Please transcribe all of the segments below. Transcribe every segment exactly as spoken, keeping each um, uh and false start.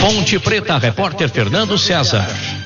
Ponte Preta, repórter Fernando César.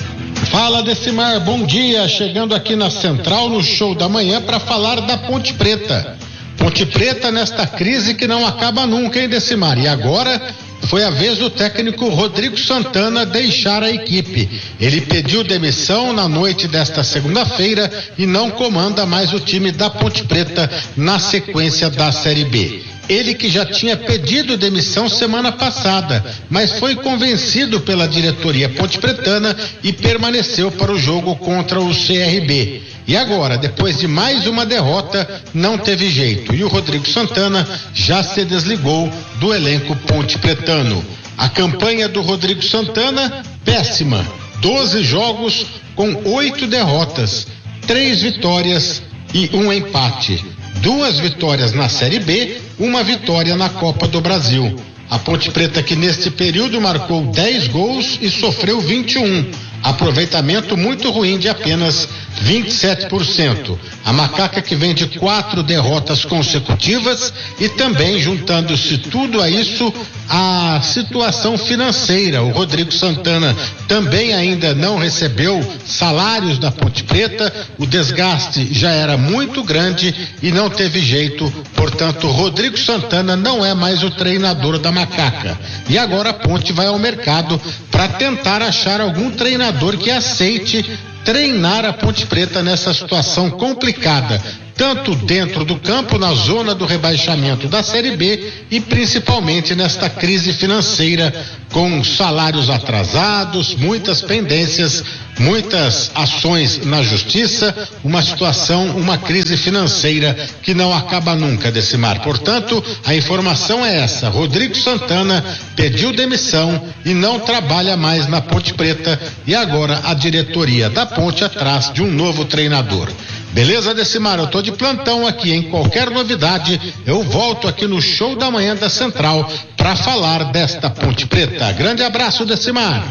Fala, Decimar, bom dia, chegando aqui na Central no Show da Manhã para falar da Ponte Preta. Ponte Preta nesta crise que não acaba nunca, hein, Decimar? E agora foi a vez do técnico Rodrigo Santana deixar a equipe. Ele pediu demissão na noite desta segunda-feira e não comanda mais o time da Ponte Preta na sequência da Série B. Ele que já tinha pedido demissão semana passada, mas foi convencido pela diretoria pontepretana e permaneceu para o jogo contra o C R B. E agora, depois de mais uma derrota, não teve jeito. E o Rodrigo Santana já se desligou do elenco pontepretano. A campanha do Rodrigo Santana, péssima. doze jogos com oito derrotas, três vitórias e um empate. Duas vitórias na Série B, uma vitória na Copa do Brasil. A Ponte Preta que neste período marcou dez gols e sofreu vinte e um. Aproveitamento muito ruim de apenas vinte e sete por cento. A Macaca que vem de quatro derrotas consecutivas e também juntando-se tudo a isso, a situação financeira. O Rodrigo Santana também ainda não recebeu salários da Ponte Preta, o desgaste já era muito grande e não teve jeito, portanto Rodrigo Santana não é mais o treinador da Macaca. E agora a Ponte vai ao mercado para tentar achar algum treinador que aceite treinar a Ponte Preta nessa situação complicada, tanto dentro do campo, na zona do rebaixamento da Série B e principalmente nesta crise financeira com salários atrasados, muitas pendências, muitas ações na justiça, uma situação, uma crise financeira que não acaba nunca, Decimar. Portanto, a informação é essa: Rodrigo Santana pediu demissão e não trabalha mais na Ponte Preta e agora a diretoria da Ponte atrás de um novo treinador. Beleza, Decimar? Eu tô de plantão aqui, em qualquer novidade eu volto aqui no Show da Manhã da Central para falar desta Ponte Preta. Grande abraço, Decimar.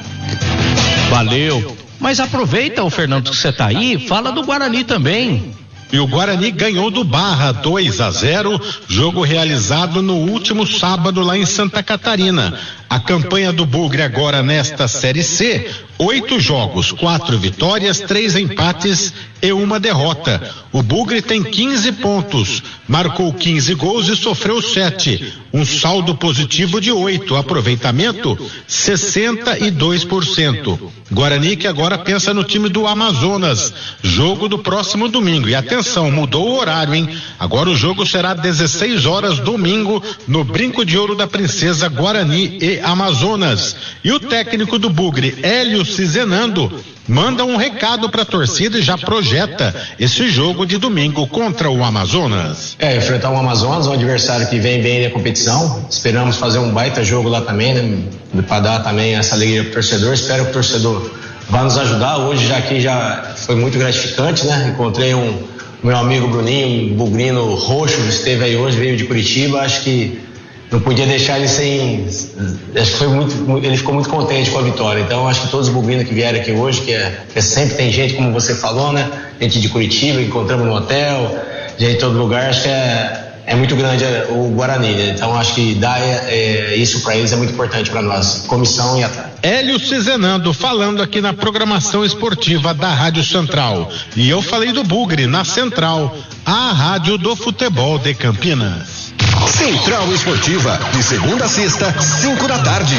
Valeu. Mas aproveita, o Fernando, que você tá aí, fala do Guarani também. E o Guarani ganhou do Barra dois a zero, jogo realizado no último sábado lá em Santa Catarina. A campanha do Bugre agora nesta Série C, oito jogos, quatro vitórias, três empates e uma derrota. O Bugre tem quinze pontos, marcou quinze gols e sofreu sete. Um saldo positivo de oito, aproveitamento sessenta e dois por cento. Guarani que agora pensa no time do Amazonas, jogo do próximo domingo. E atenção, mudou o horário, hein? Agora o jogo será dezesseis horas domingo no Brinco de Ouro da Princesa, Guarani e Amazonas. E o técnico do Bugre, Hélio Cizenando, manda um recado para a torcida e já projeta esse jogo de domingo contra o Amazonas. É, enfrentar o Amazonas, um adversário que vem bem na competição. Esperamos fazer um baita jogo lá também, né? Para dar também essa alegria pro torcedor. Espero que o torcedor vá nos ajudar. Hoje já aqui já foi muito gratificante, né? Encontrei um meu amigo Bruninho, um bugrino roxo, esteve aí hoje, veio de Curitiba. Acho que não podia deixar ele sem. Acho que foi muito. Ele ficou muito contente com a vitória. Então, acho que todos os bugrinos que vieram aqui hoje, que, é, que sempre tem gente, como você falou, né? Gente de Curitiba, encontramos no hotel, gente de todo lugar. Acho que é, é muito grande o Guarani, né? Então, acho que dar é, é, isso para eles é muito importante para nós, comissão e atleta. Hélio Cizenando falando aqui na programação esportiva da Rádio Central. E eu falei do Bugre na Central, a rádio do futebol de Campinas. Central Esportiva, de segunda a sexta, cinco da tarde.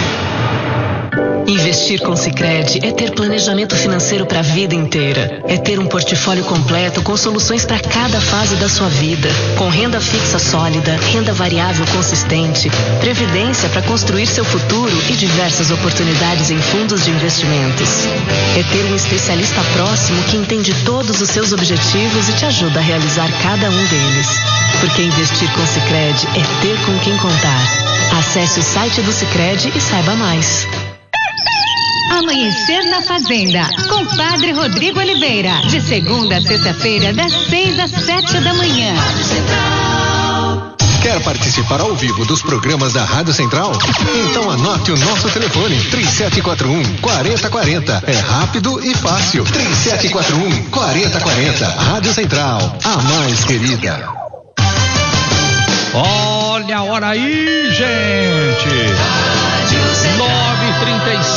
Investir com Sicredi é ter planejamento financeiro para a vida inteira. É ter um portfólio completo com soluções para cada fase da sua vida. Com renda fixa sólida, renda variável consistente, previdência para construir seu futuro e diversas oportunidades em fundos de investimentos. É ter um especialista próximo que entende todos os seus objetivos e te ajuda a realizar cada um deles. Porque investir com Sicredi é ter com quem contar. Acesse o site do Sicredi e saiba mais. Amanhecer na Fazenda, com Padre Rodrigo Oliveira, de segunda a sexta-feira, das seis às sete da manhã. Quer participar ao vivo dos programas da Rádio Central? Então anote o nosso telefone, três sete quatro um, quatro zero quatro zero. É rápido e fácil. três sete quatro um, quatro zero quatro zero. Rádio Central, a mais querida. Olha a hora aí, gente! nove e trinta e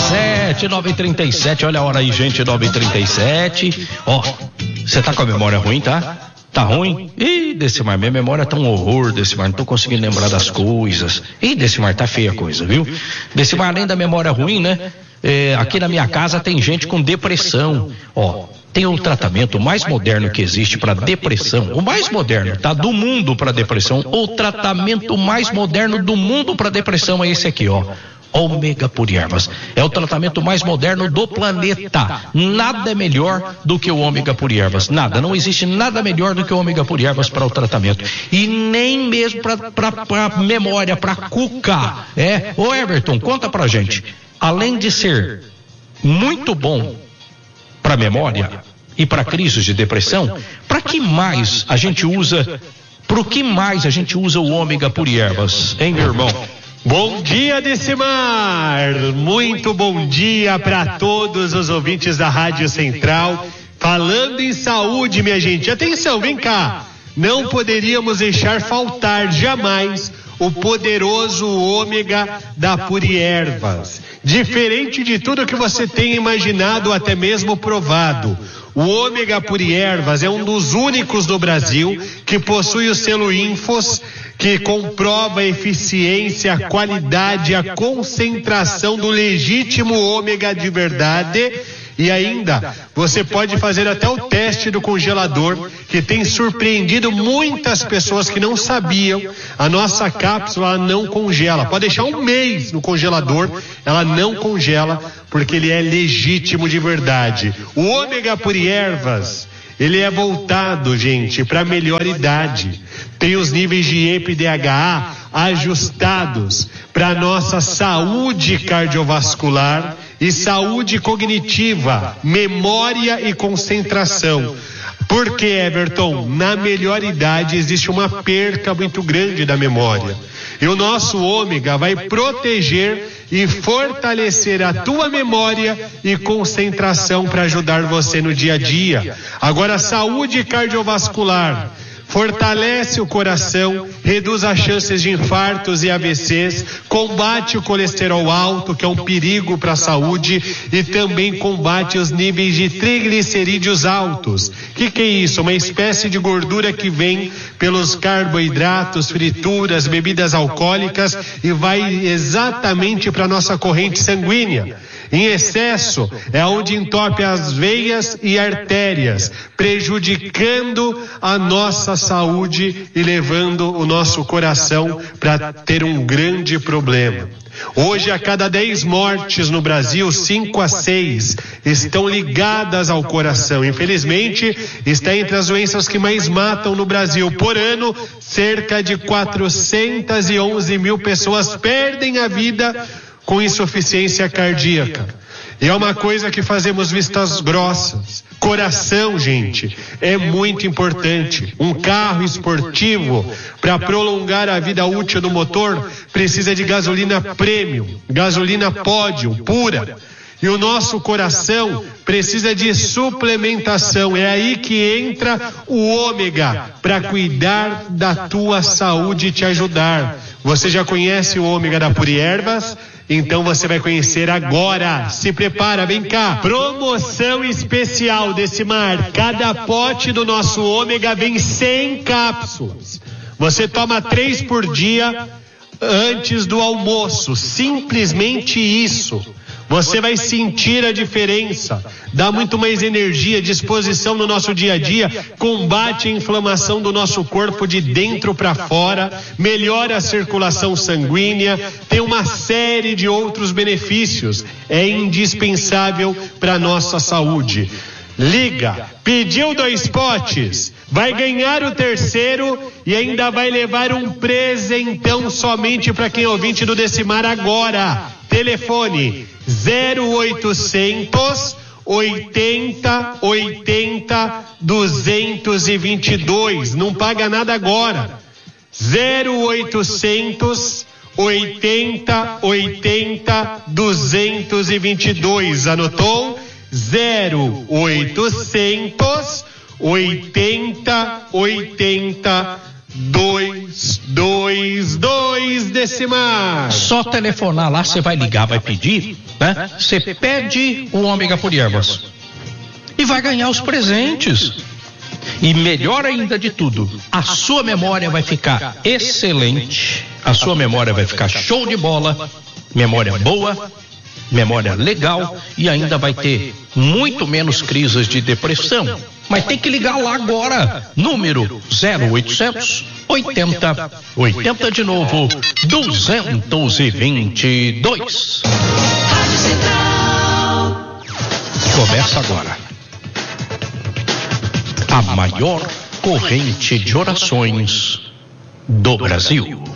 sete, nove e trinta e sete, olha a hora aí, gente, nove e trinta e sete. Ó, você tá com a memória ruim, tá? Tá ruim? Ih, Decimar, minha memória tá um horror, Decimar, não tô conseguindo lembrar das coisas. Ih, Decimar, tá feia a coisa, viu? Decimar, além da memória ruim, né? É, aqui na minha casa tem gente com depressão. Ó, tem o tratamento mais moderno que existe para depressão, o mais moderno, tá? Do mundo para depressão. O tratamento mais moderno do mundo para depressão é esse aqui, ó. Ômega Pure Ervas. É o tratamento mais moderno do planeta. Nada é melhor do que o Ômega Pure Ervas. Nada. Não existe nada melhor do que o Ômega Pure Ervas para o tratamento. E nem mesmo para memória, para cuca. É. Ô Everton, conta pra gente. Além de ser muito bom para memória e para crises de depressão, para que mais a gente usa, pro que mais a gente usa o Ômega Pure Ervas, hein, meu irmão? Bom dia, Decimar! Muito bom dia para todos os ouvintes da Rádio Central. Falando em saúde, minha gente, atenção, vem cá. Não poderíamos deixar faltar jamais o poderoso ômega da Pure Ervas. Diferente de tudo que você tenha imaginado, até mesmo provado, o Ômega Pure Ervas é um dos únicos do Brasil que possui o selo Infos, que comprova a eficiência, a qualidade e a concentração do legítimo ômega de verdade. E ainda, você pode fazer até o teste do congelador, que tem surpreendido muitas pessoas que não sabiam. A nossa cápsula não congela. Pode deixar um mês no congelador, ela não congela, porque ele é legítimo de verdade. O Ômega Pure Ervas, ele é voltado, gente, para melhor idade. Tem os níveis de E P e D H A ajustados para nossa saúde cardiovascular e saúde cognitiva, memória e concentração. Porque, Everton, na melhor idade existe uma perca muito grande da memória. E o nosso ômega vai proteger e fortalecer a tua memória e concentração para ajudar você no dia a dia. Agora, saúde cardiovascular. Fortalece o coração, reduz as chances de infartos e A V Cs, combate o colesterol alto, que é um perigo para a saúde, e também combate os níveis de triglicerídeos altos. O que, que é isso? Uma espécie de gordura que vem pelos carboidratos, frituras, bebidas alcoólicas e vai exatamente para a nossa corrente sanguínea. Em excesso é onde entope as veias e artérias, prejudicando a nossa saúde e levando o nosso coração para ter um grande problema. Hoje, a cada dez mortes no Brasil, cinco a seis estão ligadas ao coração. Infelizmente, está entre as doenças que mais matam no Brasil. Por ano, cerca de quatrocentas e onze mil pessoas perdem a vida com insuficiência cardíaca. E é uma coisa que fazemos vistas grossas. Coração, gente, é muito importante. Um carro esportivo, para prolongar a vida útil do motor, precisa de gasolina premium, gasolina pódio, pura. E o nosso coração precisa de suplementação. É aí que entra o ômega, para cuidar da tua saúde e te ajudar. Você já conhece o ômega da Pure Ervas? Então você vai conhecer agora. Se prepara, vem cá. Promoção especial, Decimar. Cada pote do nosso ômega vem cem cápsulas. Você toma três por dia antes do almoço. Simplesmente isso. Você vai sentir a diferença, dá muito mais energia, disposição no nosso dia a dia, combate a inflamação do nosso corpo de dentro para fora, melhora a circulação sanguínea, tem uma série de outros benefícios, é indispensável para a nossa saúde. Liga, pediu dois potes, vai ganhar o terceiro e ainda vai levar um presentão somente para quem é ouvinte do Decimar agora. Telefone zero oitocentos oitenta oitenta duzentos e vinte e dois. Não paga nada agora. zero oitocentos oitenta oitenta duzentos e vinte e dois. Anotou? zero oitocentos oitenta oitenta dois dois dois Decimar. Só telefonar lá, você vai ligar, vai pedir, né? Você pede o ômega por ervas e vai ganhar os presentes. E melhor ainda de tudo, a sua memória vai ficar excelente, a sua memória vai ficar show de bola, memória boa, memória legal e ainda vai ter muito menos crises de depressão. Mas tem que ligar lá agora, número zero oitocentos oitenta oitenta de novo duzentos e vinte e dois. Rádio Central. Começa agora a maior corrente de orações do Brasil.